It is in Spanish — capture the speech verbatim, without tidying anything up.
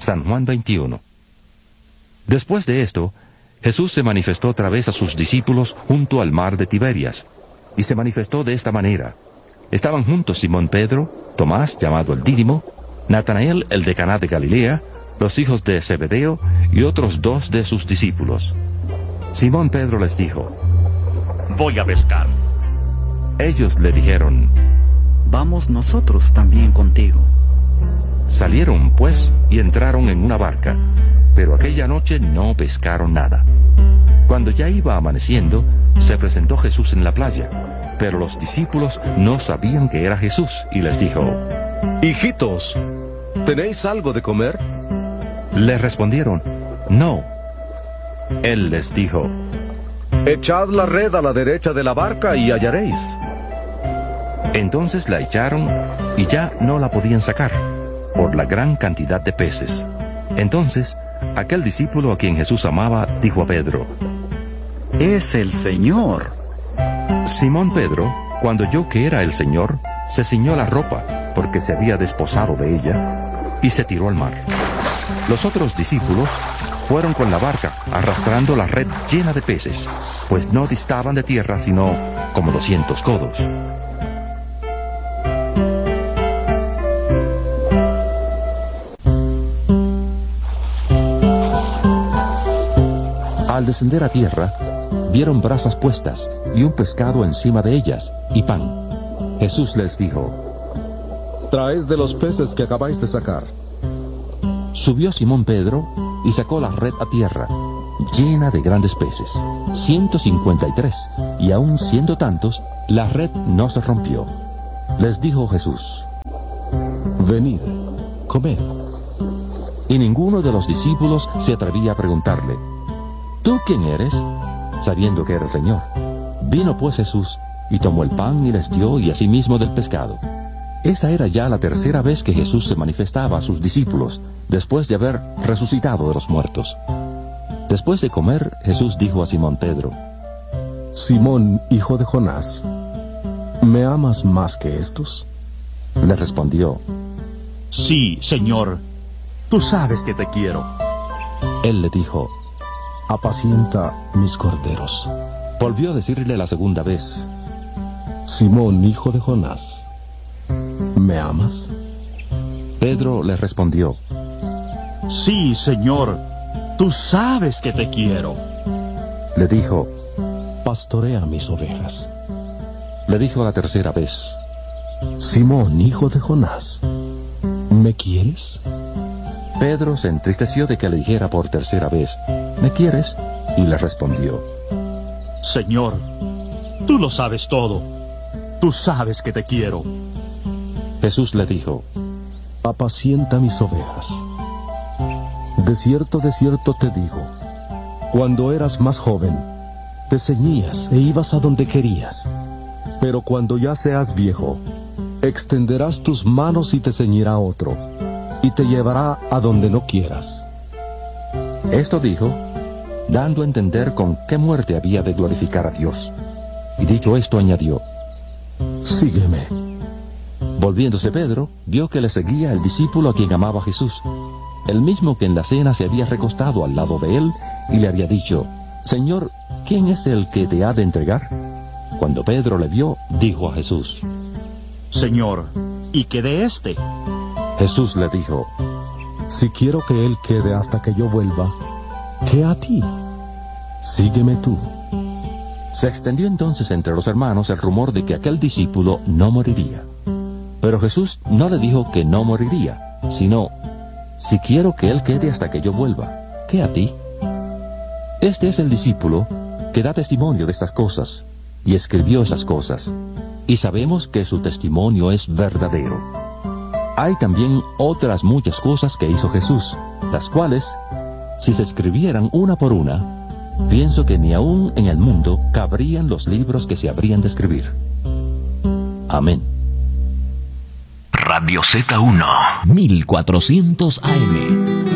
San Juan veintiuno. Después de esto, Jesús se manifestó otra vez a sus discípulos junto al mar de Tiberias, y se manifestó de esta manera. Estaban juntos Simón Pedro, Tomás, llamado el Dídimo, Natanael, el de Caná de Galilea, los hijos de Zebedeo y otros dos de sus discípulos. Simón Pedro les dijo: Voy a pescar. Ellos le dijeron: Vamos nosotros también contigo. Salieron, pues, y entraron en una barca, pero aquella noche no pescaron nada. Cuando ya iba amaneciendo, se presentó Jesús en la playa, pero los discípulos no sabían que era Jesús, y les dijo: Hijitos, ¿tenéis algo de comer? Le respondieron: No. Él les dijo: Echad la red a la derecha de la barca y hallaréis. Entonces la echaron, y ya no la podían sacar, por la gran cantidad de peces. Entonces, aquel discípulo a quien Jesús amaba dijo a Pedro: Es el Señor. Simón Pedro, cuando oyó que era el Señor, se ciñó la ropa, porque se había desposado de ella, y se tiró al mar. Los otros discípulos fueron con la barca, arrastrando la red llena de peces, pues no distaban de tierra sino como doscientos codos. Al descender a tierra, vieron brasas puestas y un pescado encima de ellas y pan. Jesús les dijo: Traed de los peces que acabáis de sacar. Subió Simón Pedro y sacó la red a tierra, llena de grandes peces, ciento cincuenta y tres, y aun siendo tantos, la red no se rompió. Les dijo Jesús: Venid, comed. Y ninguno de los discípulos se atrevía a preguntarle: ¿Tú quién eres? Sabiendo que era el Señor. Vino pues Jesús, y tomó el pan y les dio, y asimismo del pescado. Esta era ya la tercera vez que Jesús se manifestaba a sus discípulos, después de haber resucitado de los muertos. Después de comer, Jesús dijo a Simón Pedro: Simón, hijo de Jonás, ¿me amas más que estos? Le respondió: Sí, Señor, tú sabes que te quiero. Él le dijo: Apacienta mis corderos. Volvió a decirle la segunda vez: Simón, hijo de Jonás, ¿me amas? Pedro le respondió: Sí, Señor, tú sabes que te quiero. Le dijo: Pastorea mis ovejas. Le dijo la tercera vez: Simón, hijo de Jonás, ¿me quieres? Pedro se entristeció de que le dijera por tercera vez: ¿Me quieres? Y le respondió: Señor, tú lo sabes todo. Tú sabes que te quiero. Jesús le dijo: Apacienta mis ovejas. De cierto, de cierto te digo, cuando eras más joven, te ceñías e ibas a donde querías. Pero cuando ya seas viejo, extenderás tus manos y te ceñirá otro, y te llevará a donde no quieras. Esto dijo, dando a entender con qué muerte había de glorificar a Dios. Y dicho esto, añadió: Sígueme. Volviéndose Pedro, vio que le seguía el discípulo a quien amaba Jesús, el mismo que en la cena se había recostado al lado de él, y le había dicho: Señor, ¿quién es el que te ha de entregar? Cuando Pedro le vio, dijo a Jesús: Señor, ¿y qué de este? Jesús le dijo: Si quiero que él quede hasta que yo vuelva, ¿qué a ti? Sígueme tú. Se extendió entonces entre los hermanos el rumor de que aquel discípulo no moriría. Pero Jesús no le dijo que no moriría, sino: Si quiero que él quede hasta que yo vuelva, ¿qué a ti? Este es el discípulo que da testimonio de estas cosas, y escribió esas cosas, y sabemos que su testimonio es verdadero. Hay también otras muchas cosas que hizo Jesús, las cuales, si se escribieran una por una, pienso que ni aún en el mundo cabrían los libros que se habrían de escribir. Amén. Radio Z uno, mil cuatrocientos A M.